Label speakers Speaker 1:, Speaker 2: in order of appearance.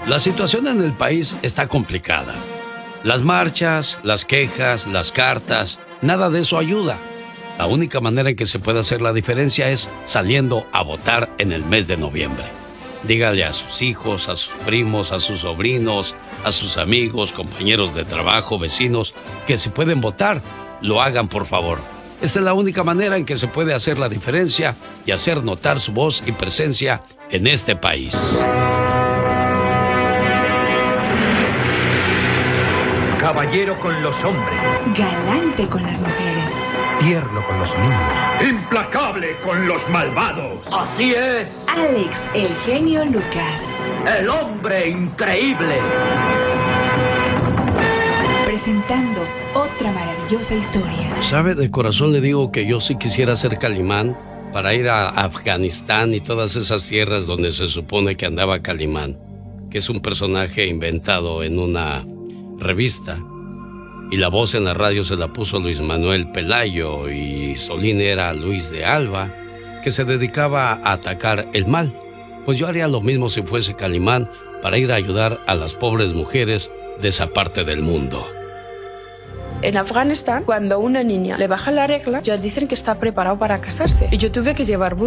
Speaker 1: La situación en el país está complicada. Las marchas, las quejas, las cartas, nada de eso ayuda. La única manera en que se puede hacer la diferencia es saliendo a votar en el mes de noviembre. Dígale a sus hijos, a sus primos, a sus sobrinos, a sus amigos, compañeros de trabajo, vecinos, que si pueden votar, lo hagan por favor. Esta es la única manera en que se puede hacer la diferencia y hacer notar su voz y presencia en este país.
Speaker 2: Caballero con los hombres.
Speaker 3: Galante con las mujeres.
Speaker 2: Tierno con los niños. Implacable con los malvados.
Speaker 4: Así es.
Speaker 3: Alex, el genio Lucas.
Speaker 4: El hombre increíble.
Speaker 3: Presentando otra maravillosa historia.
Speaker 1: ¿Sabe? De corazón le digo que yo sí quisiera ser Calimán para ir a Afganistán y todas esas tierras donde se supone que andaba Calimán, que es un personaje inventado en una revista. Y la voz en la radio se la puso Luis Manuel Pelayo y Solín era Luis de Alba, que se dedicaba a atacar el mal. Pues yo haría lo mismo si fuese Calimán para ir a ayudar a las pobres mujeres de esa parte del mundo.
Speaker 5: En Afganistán, cuando a una niña le baja la regla, ya dicen que está preparado para casarse. Y yo tuve que llevar